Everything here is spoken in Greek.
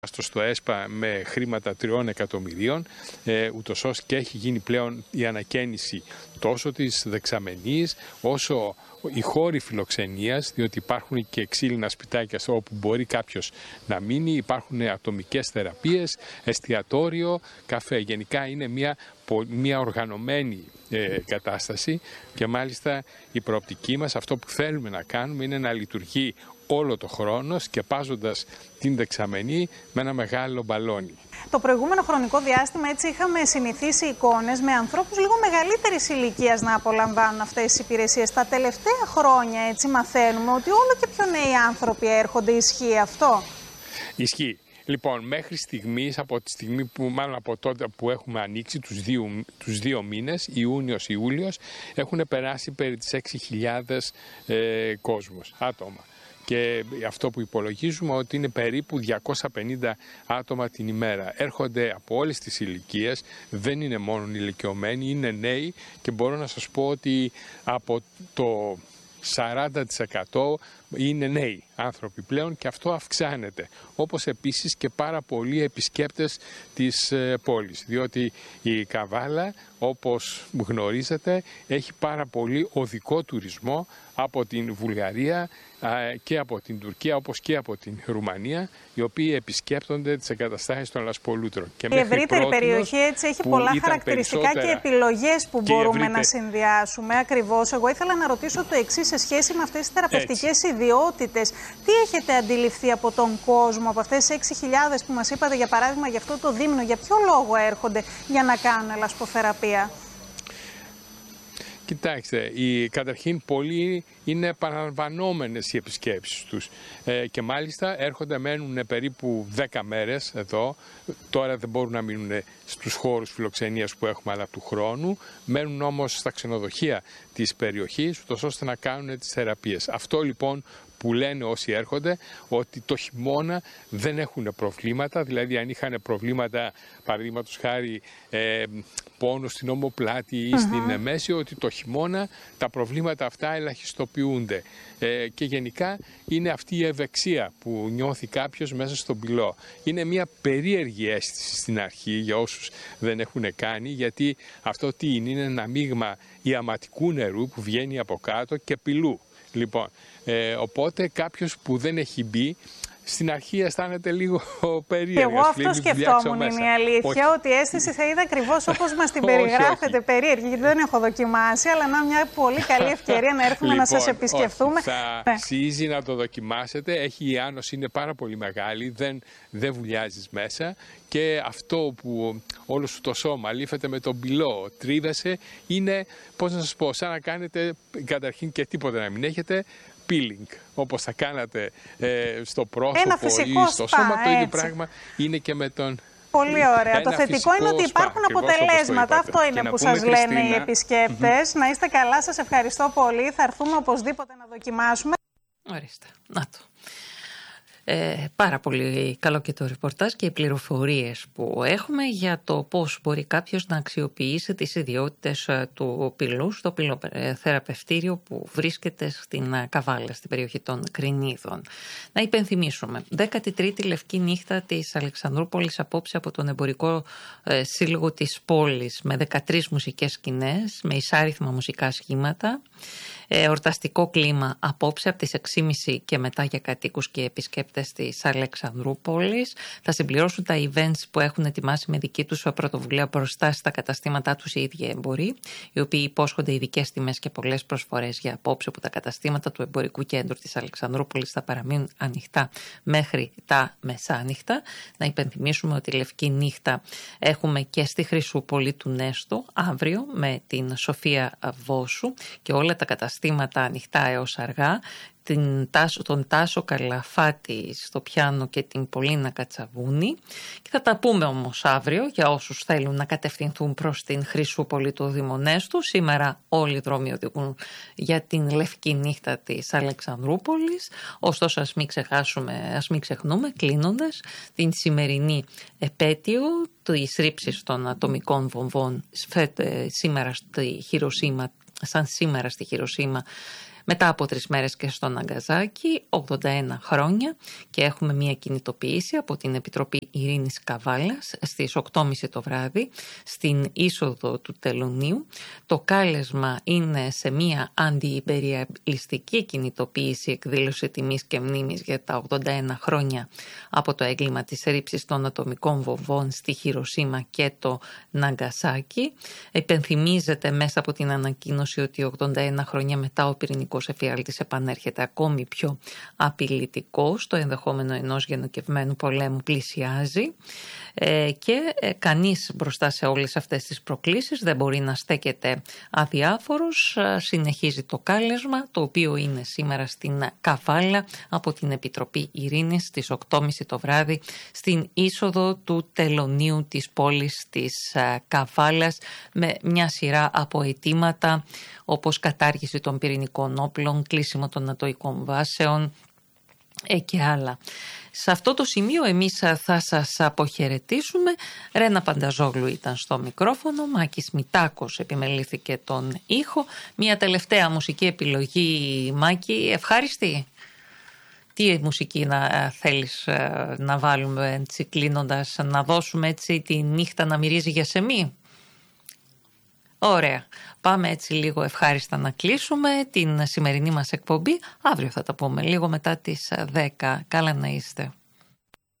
στο ΕΣΠΑ με χρήματα 3 εκατομμυρίων, ούτως ώστε και έχει γίνει πλέον η ανακαίνιση τόσο της δεξαμενής όσο οι χώροι φιλοξενίας, διότι υπάρχουν και ξύλινα σπιτάκια όπου μπορεί κάποιος να μείνει, υπάρχουν ατομικές θεραπείες, εστιατόριο, καφέ. Γενικά είναι μια οργανωμένη κατάσταση και μάλιστα η προοπτική μας, αυτό που θέλουμε να κάνουμε είναι να λειτουργεί όλο το χρόνο, σκεπάζοντας την δεξαμενή με ένα μεγάλο μπαλόνι. Το προηγούμενο χρονικό διάστημα έτσι είχαμε συνηθίσει εικόνες με ανθρώπους λίγο μεγαλύτερης ηλικίας να απολαμβάνουν αυτές τις υπηρεσίες. Τα τελευταία χρόνια έτσι μαθαίνουμε ότι όλο και πιο νέοι άνθρωποι έρχονται. Ισχύει αυτό? Ισχύει. Λοιπόν, μέχρι στιγμής, από τη στιγμή που, μάλλον από τότε που έχουμε ανοίξει τους 2 μήνες, Ιούνιος-Ιούλιος, έχουν περάσει περί τις 6.000 κόσμος, άτομα. Και αυτό που υπολογίζουμε ότι είναι περίπου 250 άτομα την ημέρα. Έρχονται από όλες τις ηλικίες, δεν είναι μόνο ηλικιωμένοι, είναι νέοι και μπορώ να σας πω ότι από το 40% είναι νέοι άνθρωποι πλέον και αυτό αυξάνεται. Όπως επίσης και πάρα πολλοί επισκέπτες της πόλης, διότι η Καβάλα, όπως γνωρίζετε, έχει πάρα πολύ οδικό τουρισμό από την Βουλγαρία και από την Τουρκία, όπως και από την Ρουμανία, οι οποίοι επισκέπτονται τις εγκαταστάσεις των λασπολούτρων. Η ευρύτερη περιοχή έτσι έχει πολλά χαρακτηριστικά και επιλογές που μπορούμε να συνδυάσουμε. Ακριβώς. Εγώ ήθελα να ρωτήσω το εξής σε σχέση με αυτές τις θεραπευτικές ιδιότητες. Τι έχετε αντιληφθεί από τον κόσμο, από αυτές τις 6.000 που μας είπατε για παράδειγμα για αυτό το δίμηνο, για ποιο λόγο έρχονται για να κάνουν λασποθεραπεία? Κοιτάξτε, καταρχήν πολλοί είναι επαναλαμβανόμενες οι επισκέψεις τους και μάλιστα έρχονται, μένουν περίπου 10 μέρες εδώ. Τώρα δεν μπορούν να μείνουν στους χώρους φιλοξενίας που έχουμε αλλά του χρόνου. Μένουν όμως στα ξενοδοχεία της περιοχής, ώστε να κάνουν τις θεραπείες. Αυτό λοιπόν που λένε όσοι έρχονται, ότι το χειμώνα δεν έχουν προβλήματα, δηλαδή αν είχαν προβλήματα, παραδείγματος χάρη πόνο στην ομοπλάτη ή στην μέση, ότι το χειμώνα τα προβλήματα αυτά ελαχιστοποιούνται. Και γενικά είναι αυτή η ευεξία που νιώθει κάποιος μέσα στον πυλό. Είναι μια περίεργη αίσθηση στην αρχή για όσους δεν έχουν κάνει, γιατί αυτό τι είναι ένα μείγμα ιαματικού νερού που βγαίνει από κάτω και πυλού. Λοιπόν, οπότε κάποιος που δεν έχει μπει, στην αρχή αισθάνεται λίγο περίεργα. Και εγώ αυτό σκεφτόμουν, είναι η αλήθεια, ότι η αίσθηση θα είδα ακριβώς όπως μας την περιγράφετε, περίεργη, γιατί δεν έχω δοκιμάσει, αλλά να μια πολύ καλή ευκαιρία να έρθουμε να σας επισκεφθούμε. Θα αξίζει να το δοκιμάσετε, η άνοση είναι πάρα πολύ μεγάλη, δεν βουλιάζεις μέσα και αυτό που όλο σου το σώμα λύφεται με τον πυλό, τρίβεσαι, είναι, πώς να σας πω, σαν να κάνετε καταρχήν και τίποτα να μην έχετε, peeling, όπως θα κάνατε στο πρόσωπο ή στο σώμα, το ίδιο πράγμα είναι και με τον... Πολύ ωραία. Το θετικό είναι ότι υπάρχουν αποτελέσματα. Αυτό είναι που σας λένε οι επισκέπτες. Να είστε καλά, σας ευχαριστώ πολύ. Θα έρθουμε οπωσδήποτε να δοκιμάσουμε. Ορίστε, να το. Πάρα πολύ καλό και το ρεπορτάζ και οι πληροφορίες που έχουμε για το πώς μπορεί κάποιος να αξιοποιήσει τις ιδιότητες του πυλού στο πυλοθεραπευτήριο που βρίσκεται στην Καβάλα, στην περιοχή των Κρινίδων. Να υπενθυμίσουμε, 13η Λευκή Νύχτα της Αλεξανδρούπολης απόψε από τον Εμπορικό Σύλλογο της πόλης, με 13 μουσικές σκηνές, με εισάριθμα μουσικά σχήματα. Εορταστικό κλίμα απόψε από τις 6.30 και μετά για κατοίκους και επισκέπτες της Αλεξανδρούπολης. Θα συμπληρώσουν τα events που έχουν ετοιμάσει με δική τους πρωτοβουλία μπροστά στα καταστήματά τους οι ίδιοι εμποροί, οι οποίοι υπόσχονται ειδικές τιμές και πολλές προσφορές για απόψε, που τα καταστήματα του Εμπορικού Κέντρου της Αλεξανδρούπολης θα παραμείνουν ανοιχτά μέχρι τα μεσάνυχτα. Να υπενθυμίσουμε ότι Λευκή Νύχτα έχουμε και στη Χρυσούπολη του Νέστο αύριο με την Σοφία Βόσου και όλα τα καταστήματα ανοιχτά έως αργά, τον Τάσο Καλαφάτη στο πιάνο και την Πολίνα Κατσαβούνη. Και θα τα πούμε όμως αύριο για όσους θέλουν να κατευθυνθούν προς την Χρυσούπολη του Δημονέστου. Σήμερα όλοι οι δρόμοι οδηγούν για την Λευκή Νύχτα της Αλεξανδρούπολης. Ωστόσο ας μην ξεχνούμε κλείνοντας την σημερινή επέτειο της ρήψης των ατομικών βομβών σήμερα στη Χιροσίμα, σαν σήμερα στη Χιροσίμα μετά από 3 μέρες και στο Ναγκαζάκι, 81 χρόνια, και έχουμε μια κινητοποίηση από την Επιτροπή Ειρήνης Καβάλας στις 8.30 το βράδυ στην είσοδο του Τελωνίου. Το κάλεσμα είναι σε μια αντιυπεριαλιστική κινητοποίηση, εκδήλωση τιμής και μνήμης για τα 81 χρόνια από το έγκλημα της ρήψης των ατομικών βομβών στη Χιροσίμα και το Ναγκασάκι. Επενθυμίζεται μέσα από την ανακοίνωση ότι 81 χρόνια μετά ο πυρηνικός εφιάλτης επανέρχεται ακόμη πιο απειλητικός, το ενδεχόμενο ενός γενοκευμένου πολέμου πλησιάζει και κανείς μπροστά σε όλες αυτές τις προκλήσεις δεν μπορεί να στέκεται αδιάφορος. Συνεχίζει το κάλεσμα, το οποίο είναι σήμερα στην Καβάλα από την Επιτροπή Ειρήνης στις 8.30 το βράδυ στην είσοδο του Τελωνίου της πόλης της Καβάλας, με μια σειρά από αιτήματα όπως κατάργηση των πυρηνικών όπλων, κλείσιμο των ατοικών βάσεων και άλλα. Σε αυτό το σημείο εμείς θα σας αποχαιρετήσουμε. Ρένα Πανταζόγλου ήταν στο μικρόφωνο, Μάκης Μητάκος επιμελήθηκε τον ήχο. Μια τελευταία μουσική επιλογή, Μάκη, ευχάριστη. Τι μουσική θέλεις να βάλουμε έτσι κλείνοντας, να δώσουμε έτσι τη νύχτα να μυρίζει για σεμί? Ωραία. Πάμε έτσι λίγο ευχάριστα να κλείσουμε την σημερινή μας εκπομπή. Αύριο θα τα πούμε λίγο μετά τις 10. Καλά να είστε.